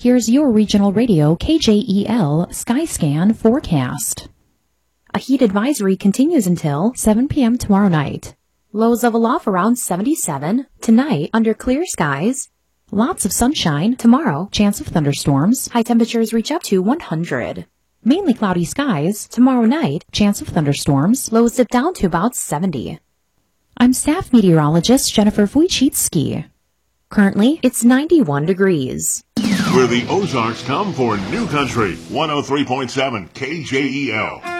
Here's your regional radio KJEL Skyscan forecast. A heat advisory continues until 7 p.m. tomorrow night. Lows level off around 77. Tonight, under clear skies. Lots of sunshine. Tomorrow, chance of thunderstorms. High temperatures reach up to 100. Mainly cloudy skies. Tomorrow night, chance of thunderstorms. Lows dip down to about 70. I'm staff meteorologist Jennifer Wojcicki. Currently, it's 91 degrees. Where the Ozarks come for New Country, 103.7 KJEL.